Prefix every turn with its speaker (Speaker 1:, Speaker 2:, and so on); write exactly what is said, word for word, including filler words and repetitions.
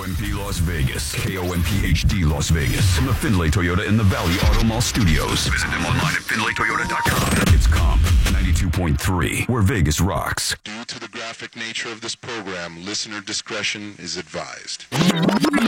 Speaker 1: M P Las Vegas. K O M P H D Las Vegas. From the Findlay Toyota in the Valley Auto Mall Studios. Visit them online at Findlay Toyota dot com. It's Comp ninety-two point three, where Vegas rocks.
Speaker 2: Due to the graphic nature of this program, listener discretion is advised.